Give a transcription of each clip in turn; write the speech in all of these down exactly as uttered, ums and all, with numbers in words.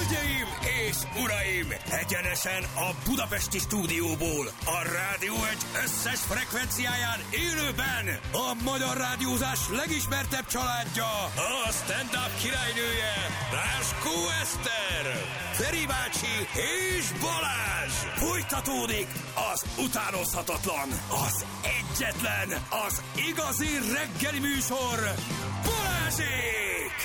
Hölgyeim és uraim, egyenesen a budapesti stúdióból, a Rádió egy összes frekvenciáján élőben a magyar rádiózás legismertebb családja, a stand-up királynője, Ráskó Eszter, Feri bácsi és Balázs. Folytatódik az utánozhatatlan, az egyetlen, az igazi reggeli műsor, Balázsék!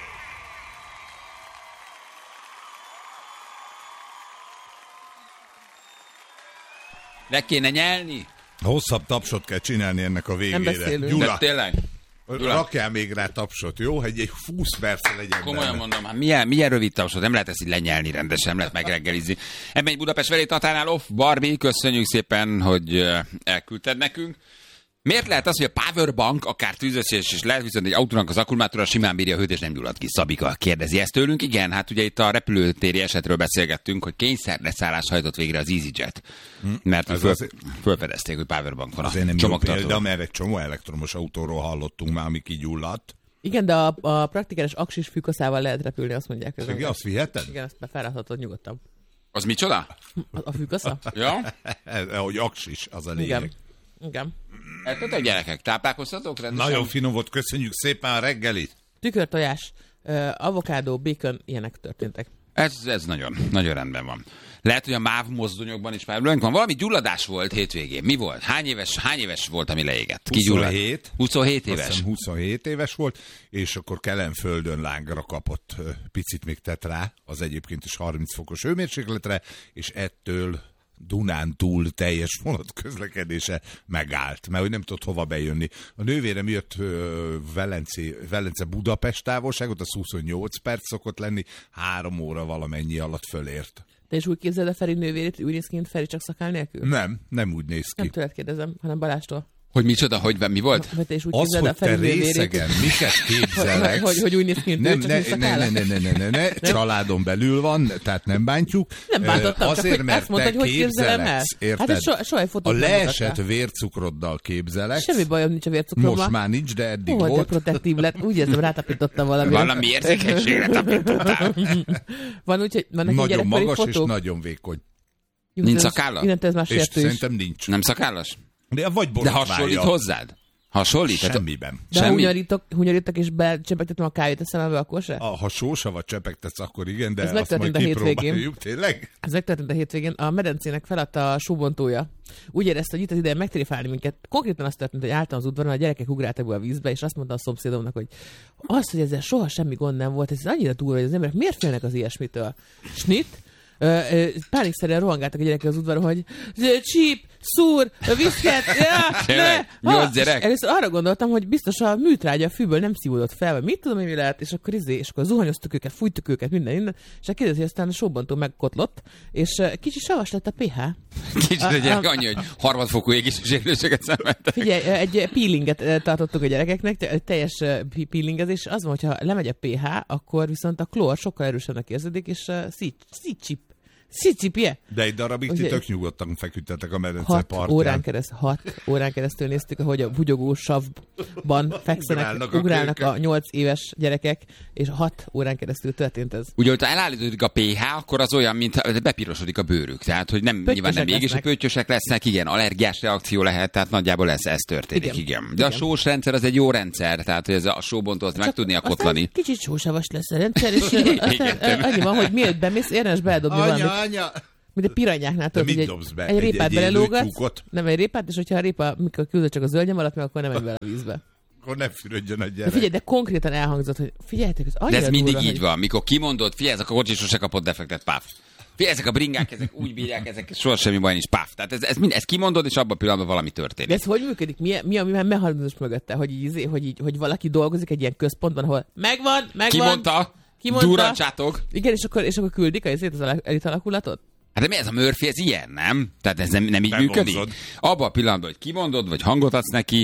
Le kéne nyelni? Hosszabb tapsot kell csinálni ennek a végére. Nem beszélünk. Gyula, De tényleg? Gyula. Rakjál még rá tapsot, jó? Hogy egy húsz perc legyen. Komolyan benne. mondom, hát milyen, milyen rövid tapsot, nem lehet ezt így lenyelni rendesen, nem lehet megreggelizni. Ebben egy Budapest Velét Tatánál off, Barbie, köszönjük szépen, hogy elküldted nekünk. Miért lehet az, hogy a Powerbank akár tűzveszélyes is lehet, viszont egy autónak az akkumulátora simán bírja a hőt és nem gyullad ki? Szabika kérdezi ezt tőlünk. Igen, hát ugye itt a repülőtéri esetről beszélgettünk, hogy kényszerleszállás hajtott végre az EasyJet. Mert föl, az... fölfedezték, hogy Powerbank van azért a nem csomagtartóban. De mert egy csomó elektromos autóról hallottunk már, ami kigyulladt. Igen, de a, a praktikális aksis fűkaszával lehet repülni, azt mondják. És igen, azt viheted? Igen, azt felrakhatod nyugodtan. Az micsoda? A, a fűkasza? Ja? Hogy aksis, az a lényeg. Igen. Igen. Ettetek gyerekek, táplálkoztatok rendesen? Nagyon finom volt, köszönjük szépen a reggelit. Tükörtojás, avokádó, bacon, ilyenek történtek. Ez, ez nagyon, nagyon rendben van. Lehet, hogy a MÁV mozdonyokban is már van. Valami gyulladás volt hétvégén. Mi volt? Hány éves, hány éves volt, ami leégett? Ki huszonhét. huszonhét éves. Azt hiszem huszonhét éves volt, és akkor Kelenföldön lángra kapott, picit még tett rá, az egyébként is harminc fokos hőmérsékletre, és ettől Dunán túl teljes vonat közlekedése megállt, mert hogy nem tudott hova bejönni. A nővérem jött Velence, Velence Budapest távolságot, az huszonnyolc perc szokott lenni, három óra valamennyi alatt fölért. Te is úgy képzeld a Feri nővérét, úgy néz ki, mint Feri, csak szakál nélkül? Nem, nem úgy néz ki. Nem tőled kérdezem, hanem Balástól. Hogy micsoda, hogy mi volt? Hogy te is úgy az, képzeld a hogy Feri te nővérét, részegen miket képzelek. hogy, hogy úgy néz ki, mint nem, ő, csak ne, nincs ne, ne, ne, ne, ne, ne, ne, családon belül van, tehát nem bántjuk. Nem bántottam, Azért, csak hogy mert azt mondta, te hogy hogy képzelem el. Érted? Hát so, soha egy fotót a nem leesett mutatta. vércukroddal képzelek. Semmi bajom nincs a vércukrommal. Most már nincs, de eddig Hol, volt. de protektív lett. Úgy érzem, rátapítottam valamire. Valami érzékenységre tapítottál. Van úgy, hogy van neki Nagyon gyerekkori magas fotó? és nagyon vékony. Jó, Nincs ez- szakálla? Innentől ez már És sértő is. szerintem nincs. Nem szakállas? De vagy De borotválja. hasonlít hozzád? Hasonlít? Tehát- Semmiben. De ha Semmi? hunyorítok, hunyorítok és becsepegtetem a kávét a szemembe, akkor se? A, ha sósavat csepegtetsz, akkor igen, de Ez azt majd megtörtént a hétvégén. kipróbáljuk. Tényleg? Ez megtörtént a hétvégén. A medencének feladta a sóbontója. Úgy érezte, hogy itt az ideje megtréfálni minket. Konkrétan azt történt, hogy álltam az udvaron, a gyerekek ugráltak be a vízbe, és azt mondta a szomszédomnak, hogy az, hogy ezzel soha semmi gond nem volt, ez annyira durva, hogy az emberek miért félnek az ilyesmitől. Snit? Pánikszerűen rohangáltak a gyerekek az udvaron, hogy csíp, szúr, viszket, ja, ne! Nyolc gyerek? Először arra gondoltam, hogy biztos a műtrágya a fűből nem szívódott fel, vagy mit tudom, hogy mi lehet, és akkor izé, és akkor zuhanyoztuk őket, fújtuk őket, minden, minden, és akkor kérdezi, hogy aztán a sóbontó megkotlott, és kicsi savas lett a pé há. Kicsit a gyerek annyi, hogy harmadfokú égészségérlőséget szenvedtek. Figyelj, egy peelinget tartottuk a gyerekeknek, teljes peelingezés. Az van, hogyha lemegy a pé há, akkor viszont a klór sokkal erősebbnek érződik, és szítsip. Szítsipje. De egy darabig ti Ugye- tök nyugodtan feküdtetek a medence Hat partján. órán, kereszt, hat órán keresztül néztük, ahogy a bugyogó savban fekszenek, Ugrálnak ugrálnak, a ugrálnak kőkök. a nyolc éves gyerekek, és hat órán keresztül történt ez. Ugye, hogyha elállítódik a pé há, akkor az olyan, mint bepirosodik a bőrük. Tehát, hogy nem, Pöttyösek nyilván nem égés, lesznek. pöttyösek lesznek, igen, allergiás reakció lehet, tehát nagyjából ez, ez történik, igen. Igen. igen. De a Igen. sós rendszer az egy jó rendszer, tehát, hogy ez a sóbontót meg tudnia kotlani. Aztán kicsit sósavas lesz a rendszer, és aztán annyi van, hogy mielőtt bemész, érdemes beledobni valamit. Anya, anya! Mint a piranyáknál, tudod, mit hogy dobsz be? egy, egy Egy- répát egy élő belelógatsz, tyúkot? nem egy répát, és hogyha a répa, mikor küldöd csak a zöldnyom alatt, meg akkor nem megy bele a vízbe. Akkor ne fürödjön a De gyerek. figyelj, de konkrétan elhangzott, hogy figyeljetek, ez De annyira ez mindig durva, így hogy... van, mikor kimondod, figyelj, ezek a kocsis sose kapott defektet, páf. Figyelj, ezek a bringák, ezek úgy bírják, ezek soha semmi baj nincs, páf. Tehát ez, ez, mind, ezt kimondod, és abban a pillanatban valami történik. De ez hogy működik? Mi, mi a mechanizmus mögötte? Hogy, így, hogy, így, hogy valaki dolgozik egy ilyen központban, ahol megvan, megvan, Ki mondta? Kimondta? Durancsátok. Igen, és akkor, és akkor küldik a szét az elitalakulatot? Hát de mi ez a Murphy, ez ilyen, nem? Tehát ez nem, nem így Megvonzod. működik? Abban a pillanatban, hogy kimondod, vagy hangot adsz neki,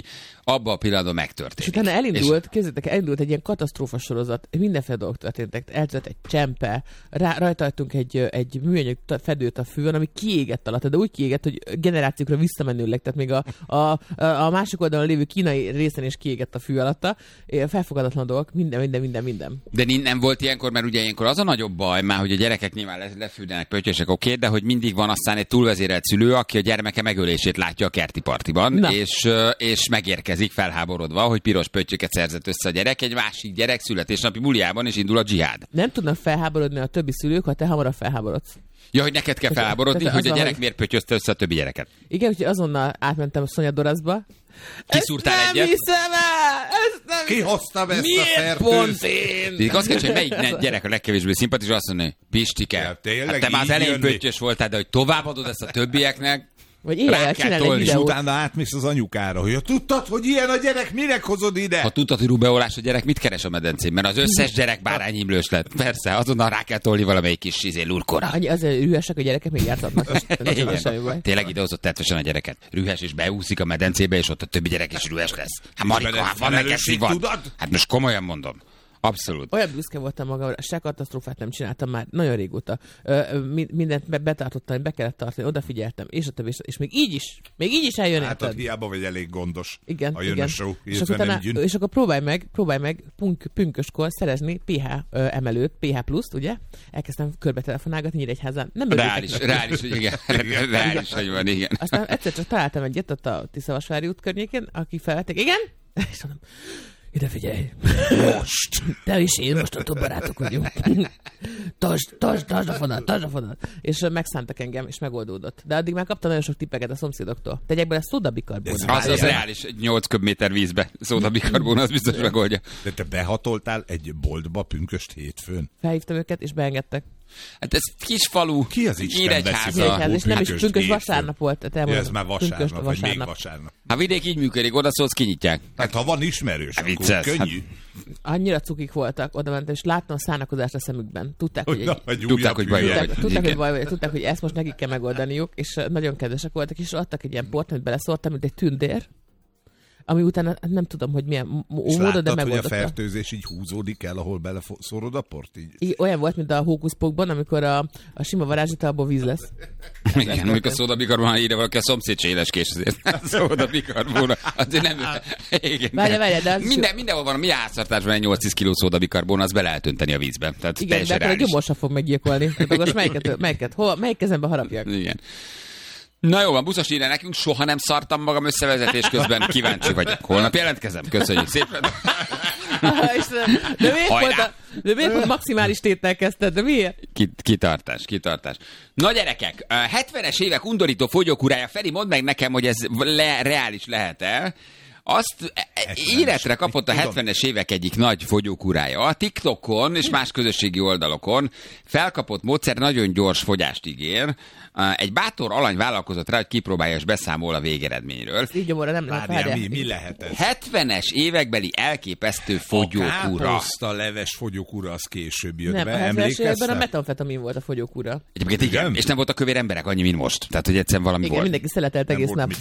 abban a pillanatban megtörténik. És utána elindult, képzeljétek, elindult egy ilyen katasztrófa sorozat, mindenféle dolgok történtek, eltört egy csempe, rá, rajtajtunk egy, egy műanyag fedőt a fűn, ami kiégett alatt, de úgy kiégett, hogy generációkra visszamenőleg, tehát még a, a, a másik oldalon lévő kínai részen is kiégett a fű alatta. Felfogadatlan dolgok, minden, minden, minden, minden. De nem volt ilyenkor, mert ugye ilyenkor az a nagyobb baj, már hogy a gyerekek nyilván lefűdenek, pöttyösek, oké, okay, de hogy mindig van aztán egy túlvezérelt szülő, aki a gyermeke megölését látja a kerti partiban, és, és megérkezik felháborodva, hogy piros pöttyöket szerzett össze a gyerek, egy másik gyerek születésnapi buliában, és indul a dzsihád. Nem tudnak felháborodni a többi szülők, ha te hamarabb felháborodsz. Ja, hogy neked kell felháborodni, hogy a gyerek miért pöttyözte össze a többi gyereket. Igen, úgyhogy azonnal átmentem a Szonya Doraszba. Kiszúrtál ezt egyet? Nem hiszem el! Ezt nem Ki hoztam ezt miért a fertőt? Pont én? Azt kell, hogy melyik gyerek a legkevésbé szimpatikus, azt mondja, Pistike, ja, hát te már az elején pöttyös voltál, de hogy továbbadod ezt a többieknek, vagy éjjel csinál egy és videót. utána átmész az anyukára, hogy tudtad, hogy ilyen a gyerek, minek hozod ide? Ha tudtad, hogy rubeolás a gyerek, mit keres a medencén? Mert az összes gyerek bárányimlős lett. Persze, azonnal rá kell tolni valamelyik kis izé lurkora. Annyi azért rühesek a gyerekek, még jártatnak. Tényleg idehozott tettesen a gyereket. Rühes és beúszik a medencébe, és ott a többi gyerek is rühes lesz. Hát Marika, hát van neked szívad. Hát most komolyan mondom. Abszolút. Olyan büszke voltam magamra, se katasztrófát nem csináltam már nagyon régóta. Ö, mindent betartottam, be kellett tartani, odafigyeltem, és a többi, és még így is, még így is eljön. Hát ott hiába vagy elég gondos. Igen, a jön igen. a show, és, akkor utána, és akkor próbálj meg, próbálj meg punk, pünköskor szerezni pé há ö, emelőt, pé há pluszt, ugye? Elkezdtem körbe telefonálgatni Nyíregyházán. Nem reális, reális, hogy igen. Reális, hogy van, igen. Aztán egyszer csak találtam egyet ott a Tiszavasvári út környékén, aki felvették, igen? És mondom, ide figyelj! Most! Te is én mostantól barátok vagyunk. Tartsd, tartsd, tartsd a fonat, tartsd a fonat. És megszántak engem, és megoldódott. De addig már kaptam nagyon sok tippeket a szomszédoktól. Tegyek bele szódabikarbónát. Az az reális, nyolc köbméter vízbe szódabikarbón, az biztos megoldja. De te behatoltál egy boltba pünköst hétfőn? Felhívtam őket, és beengedtek. Hát ez kis falu. Ki az Isten veszi? És nem is pünkös vasárnap volt. Ja, ez már vasárnap, vagy még vasárnap. A vidék így működik, oda szólsz, kinyitják. Hát ha van ismerős, hát akkor vicces, könnyű. Hát, annyira cukik voltak, oda mentem, és láttam a szánakozást a szemükben. Tudták, hogy, Na, egy, tudták, hogy baj tudták, tudták, hogy baj vagy, tudták, hogy ezt most nekik kell megoldaniuk, és nagyon kedvesek voltak, és adtak egy ilyen port, amit beleszóltam, mint egy tündér, ami utána nem tudom, hogy milyen módon, de megoldotta. hogy a fertőzés így húzódik el, ahol beleszórod a port? Így? Így, olyan volt, mint a hókuszpokban, amikor a, a sima varázslatában víz lesz. Igen, amikor a szódabikarbónál írja valaki, a szomszéd se éleskés azért. Szódabikarbóna. Azért nem... Igen. Várja, várja, de az Minden, mindenhol van, a mi háztartásban egy nyolcszáz kiló szódabikarbóna, az be lehet önteni a vízbe. Tehát igen, de akkor a gyomorsa fog meggyilkolni. Tehát akkor melyiket, melyiket, hol, melyik kezembe harapjak? Igen. Na jó van, buszos írja nekünk, soha nem szartam magam összevezetés közben, kíváncsi vagyok. Holnap jelentkezem, köszönjük szépen. De miért volt, a, de miért volt maximális téttel kezdted, de miért? Kitartás, kitartás. Na gyerekek, hetvenes évek undorító fogyókúrája, Feri, mondd meg nekem, hogy ez le, reális lehet-e? Azt életre kapott a hetvenes évek egyik nagy fogyókúrája. A TikTokon és más közösségi oldalokon felkapott módszer nagyon gyors fogyást ígér. Egy bátor alany vállalkozott rá, hogy kipróbálja és beszámol a végeredményről. Így gyomorra nem lehet várja. Mi, mi lehet ez? hetvenes évekbeli elképesztő fogyókúra. A káposzta leves fogyókúra az később jött nem, be, emlékezzel? Nem, a hetvenes években a metamfetamin volt a fogyókúra. Egyébként igen, igen, és nem voltak kövér emberek annyi, mint most. Tehát, hogy egyszerűen valami igen, volt. Mindenki szeletelt egész nap.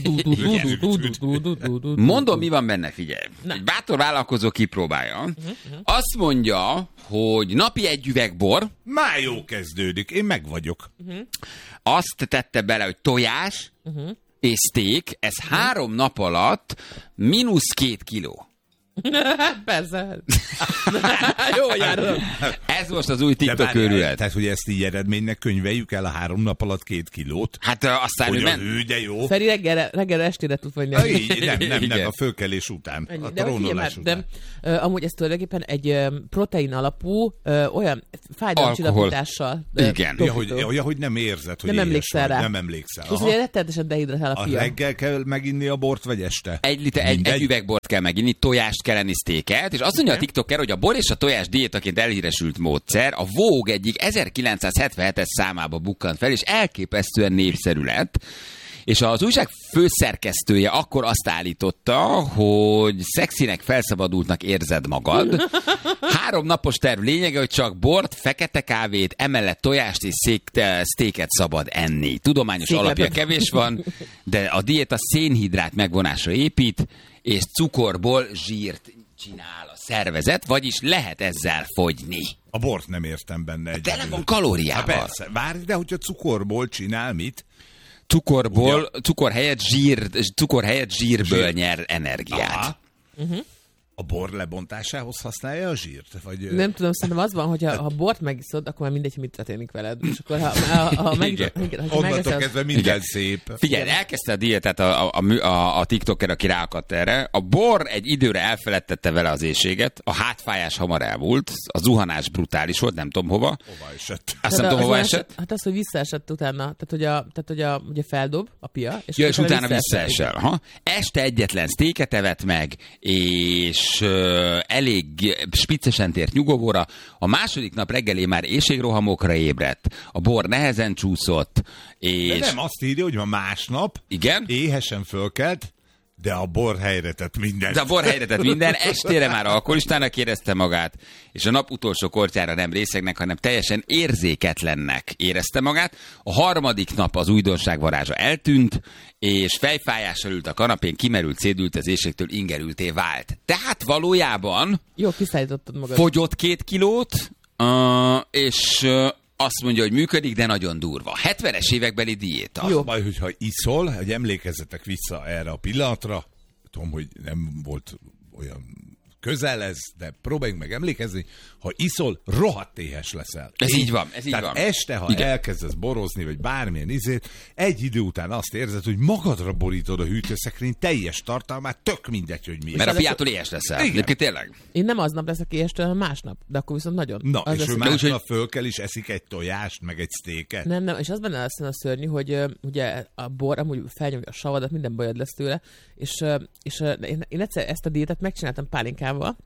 Mondom, mi van benne, figyelj. Na. Egy bátor vállalkozó kipróbálja. Uh-huh, uh-huh. Azt mondja, hogy napi egy üveg bor. Már jó kezdődik, én meg vagyok. Uh-huh. Azt tette bele, hogy tojás uh-huh. és steak, ez uh-huh. három nap alatt mínusz két kiló. Persze. Jó járod. Ez most az új TikTok őrület. Tehát, hogy ezt így eredménynek könyveljük el a három nap alatt két kilót. Hát aztán hogy ő men... men... de jó. Feri reggel, reggel estére tud vagy nem. Így, nem, nem, nem, a fölkelés után. Ennyi. A trónolás után. De uh, amúgy ez tulajdonképpen egy uh, protein alapú, uh, olyan fájdalomcsillapítással. Uh, Igen. Ja hogy, ja, hogy nem érzed, hogy nem emlékszel rá. Nem emlékszel. És ugye rettenetesen dehidratál a fia. A reggel kell meginni a bort, vagy este? Egy, liter, egy, egy üveg bort kell meginni, tojást kell enni, sztéket, és azt mondja a TikToker, hogy a bor és a tojás diétaként elhíresült módszer a Vogue egyik ezerkilencszázhetvenhetes számába bukkant fel, és elképesztően népszerű lett. És az újság főszerkesztője akkor azt állította, hogy szexinek, felszabadultnak érzed magad. Három napos terv lényege, hogy csak bort, fekete kávét, emellett tojást és szék, sztéket szabad enni. Tudományos Székletet. alapja kevés van, de a diéta szénhidrát megvonásra épít, és cukorból zsírt csinál a szervezet, vagyis lehet ezzel fogyni. A bort nem értem benne egy. Tele van kalóriával. Hát persze, várj, de hogyha cukorból csinál mit? Cukorból, Ugye? cukor helyett, zsír, cukor helyett zsírből Zsír. nyer energiát. Aha. Uh-huh. A bor lebontásához használja a zsírt? Vagy... Nem tudom, szerintem az van, hogy ha, ha bort megiszod, akkor már mindegy, hogy mit történik veled. És akkor ha, ha, ha, meg, Igen. igen, ha Onnantól megeszel, kezdve minden Igen. szép. Figyelj, elkezdte a diétát a, a, a, a, a TikToker, aki ráakadt erre. A bor egy időre elfeledtette vele az éhséget, a hátfájás hamar elmúlt, a zuhanás brutális volt, nem tudom hova. Hova esett? Azt nem tudom, hova esett. Hát az, hogy visszaesett utána, tehát hogy, a, tehát, hogy a, ugye feldob a pia, és, Ja, és utána visszaesel. visszaesel. Ha? Este egyetlen sztéket evett meg, és uh, elég spiccesen tért nyugovóra. A második nap reggelé már éhségrohamokra ébredt, a bor nehezen csúszott, és... De nem, azt írja, hogy ma másnap Igen? éhesen fölkelt, de a bor helyre tett mindent. De a bor helyre tett minden, estére már alkoholistának érezte magát, és a nap utolsó kortyára nem részegnek, hanem teljesen érzéketlennek érezte magát. A harmadik nap az újdonság varázsa eltűnt, és fejfájással ült a kanapén, kimerült, szédült, az éhségtől ingerülté vált. Tehát valójában Jó, kiszállítottad magad. fogyott két kilót, uh, és uh, azt mondja, hogy működik, de nagyon durva. hetvenes évekbeli diéta. Az a baj, hogyha iszol, hogy emlékezzetek vissza erre a pillanatra, tudom, hogy nem volt olyan közel ez, de próbáljunk meg emlékezni, ha iszol, rohadt éhes leszel. Ez így van, ez így Tehát van. este, ha Igen. elkezdesz borozni, vagy bármilyen izét, egy idő után azt érzed, hogy magadra borítod a hűtőszekrény teljes tartalmát, tök mindegy, hogy mi. Mert a piától éhes leszel. Igen. Egyébként tényleg. Én nem aznap leszek éhestől, hanem másnap. De akkor viszont nagyon. Na, Az és lesz- ő De úgy, másnap hogy- föl kell, és eszik egy tojást, meg egy sztéket. Nem, nem, és az benne lesz a szörnyű, hogy ö, ugye a bor amúgy felnyomja a savadat, minden bajod lesz tőle, és, ö, és ö, én, én egyszer ezt a diétát megcsináltam pálinkával.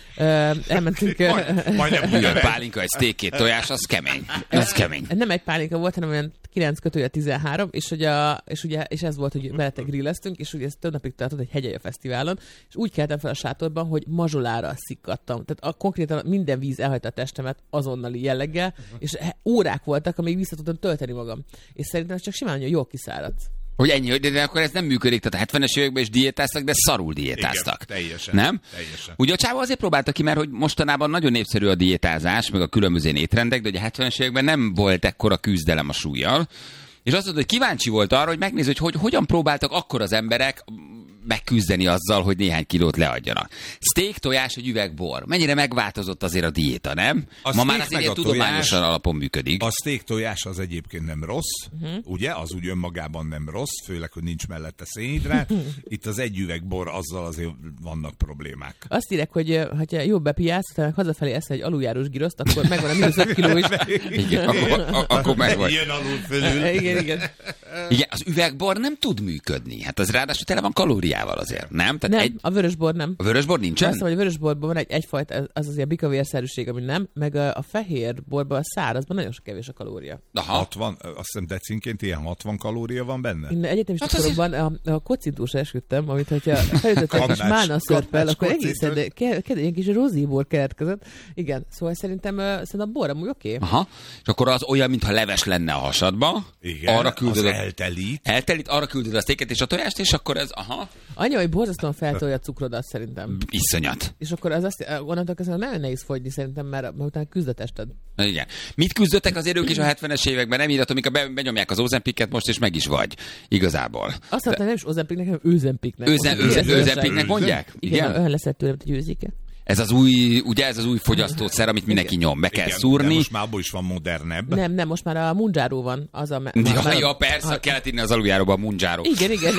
Ö, elmentünk... ö, Majd, majdnem Ugye a ugyanez. pálinka, egy steak, két tojás, az kemény. Az kemény. Nem egy pálinka volt, hanem olyan kilenc kötője tizenhárom, és, ugye, a- és, ugye, és ez volt, hogy mellette grilleztünk, és ugye ez több napig tartott egy hegyelje fesztiválon, és úgy keltem fel a sátorban, hogy mazsolára szikkadtam. Tehát a, konkrétan minden víz elhagyta a testemet azonnali jelleggel, és he- órák voltak, amíg vissza tudtam tölteni magam. És szerintem ez csak simán nagyon jól kiszáradt. Hogy ennyi, hogy- de akkor ez nem működik. Tehát a hetvenes években is diétáztak, de szarul diétáztak. Igen, teljesen, Nem? teljesen. Ugye a csáva azért próbálta ki, mert hogy mostanában nagyon népszerű a diétázás, meg a különböző étrendek, de ugye a hetvenes években nem volt ekkora küzdelem a súlyjal. És azt mondta, hogy kíváncsi volt arra, hogy megnéz, hogy, hogy hogyan próbáltak akkor az emberek megküzdeni azzal, hogy néhány kilót leadjanak. Steak, tojás, egy üveg bor. Mennyire megváltozott azért a diéta, nem? A Ma már steak azért meg ilyen a tudományosan tojás- alapon működik. A steak tojás az egyébként nem rossz, uh-huh. ugye? Az úgy önmagában nem rossz, főleg, hogy nincs mellette szénhidrát. Itt az egy üveg bor, azzal azért vannak problémák. Azt írják, hogy ö, ha jobb bepiálsz, utána hazafelé eszel egy aluljárós giroszt, akkor megvan a mínusz öt kiló is. Igen, akkor, a- akkor meg vagy. Jön alul fölül. igen, igen. Igen, az üvegbor nem tud működni. Hát az ráadásul tele van kalóriával azért, nem? Tehát Nem, egy, a vörösbor nem. a vörösbor nincsen? Azt mondom, hogy a vörösborban van egy, egyfajta, az azért a bikavérszerűség, ami nem, meg a, a fehér borban, a szárazban nagyon sok kevés a kalória. Aha. hatvan, azt hiszem decinként ilyen hatvan kalória van benne? Én egyetemista Hát azért- koromban a, a kocintúsra esküdtem, amit hogyha felütött egy kis Kannás- málna szörppel, kannás akkor kocint. egészen, de ke, ke, ilyen kis rozíbor keletkezett. Igen, szóval szerintem, uh, szerintem a bor amúgy oké. Okay. Aha. És akkor az olyan, mintha leves lenne a hasadba. Igen, arra küldöd az a, eltelít. eltelít, arra küldöd a széket és a tojást, és akkor ez, aha, Annyi, hogy borzasztóan feltolja a cukrodat szerintem. iszonyat. És akkor az azt, onnantól kezdve nagyon nehéz fogyni szerintem, mert, mert utána küzd a tested. Igen. Mit küzdöttek azért ők is a hetvenes években? Nem írhatom, amikor be, benyomják az Ozempiket, most és meg is vagy. Igazából. Azt mondtam, nem is Ozempiknek, hanem Őzempiknek. Őzen, Most őzen, így lesz- Őzempiknek mondják? Igen, Igen. olyan lesz tőlem, hogy őzike. Ez az új, ugye ez az új fogyasztószer, amit mindenki nyom. Be kell Igen, de szúrni. most már abból is van modernebb. Nem, nem, most már a Munjaro van. Az a me- Ja, már- ja, persze, kellett írni az aluljáróban a Munjaro. Igen, igen,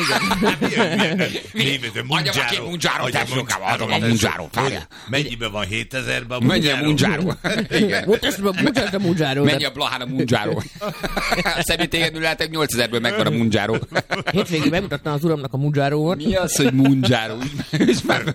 igen. Adjam a két Munjaro, te sokába adom a Munjaro. Mennyibe van hétezerben a Menj a Munjaro? Munjaro. Igen. Mutasd a mutasd a Munjaro. Menj a Blahán a Munjaro. Személy téged látok, nyolcezerből megvan a Munjaro. Hétvégén megmutattam az uramnak a Munjarót. Mi az, hogy Munjaro? És már